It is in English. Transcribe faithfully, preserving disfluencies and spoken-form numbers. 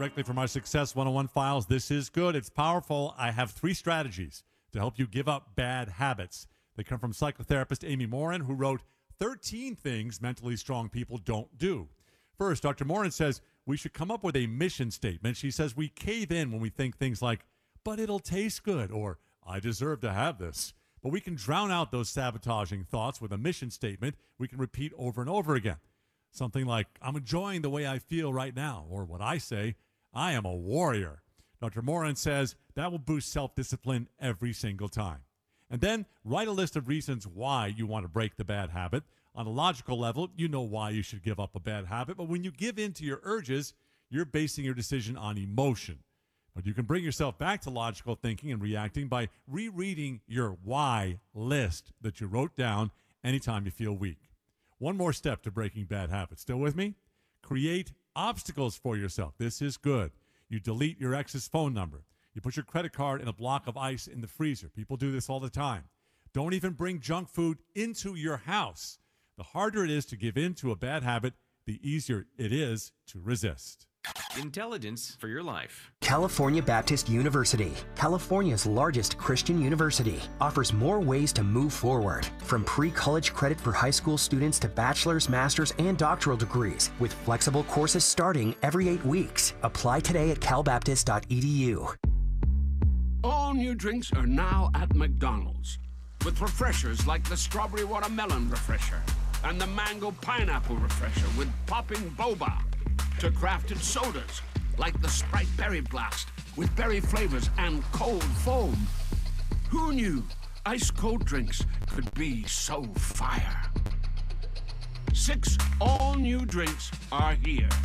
directly from our Success one oh one files. This is good. It's powerful. I have three strategies to help you give up bad habits. They come from psychotherapist Amy Morin, who wrote thirteen things mentally strong people don't do. First, Doctor Morin says we should come up with a mission statement. She says we cave in when we think things like, but it'll taste good, or I deserve to have this. But we can drown out those sabotaging thoughts with a mission statement we can repeat over and over again. Something like, I'm enjoying the way I feel right now, or what I say, I am a warrior. Doctor Morin says that will boost self-discipline every single time. And then write a list of reasons why you want to break the bad habit. On a logical level, you know why you should give up a bad habit, but when you give in to your urges, you're basing your decision on emotion. But you can bring yourself back to logical thinking and reacting by rereading your why list that you wrote down anytime you feel weak. One more step to breaking bad habits. Still with me? Create obstacles for yourself. This is good. You delete your ex's phone number. You put your credit card in a block of ice in the freezer. People do this all the time. Don't even bring junk food into your house. The harder it is to give in to a bad habit, the easier it is to resist. Intelligence for your life. California Baptist University, California's largest Christian university, offers more ways to move forward. From pre-college credit for high school students to bachelor's, master's, and doctoral degrees, with flexible courses starting every eight weeks. Apply today at cal baptist dot e d u. All new drinks are now at McDonald's, with refreshers like the Strawberry Watermelon Refresher and the Mango Pineapple Refresher with popping boba, to crafted sodas like the Sprite Berry Blast with berry flavors and cold foam. Who knew ice-cold drinks could be so fire? Six all-new drinks are here.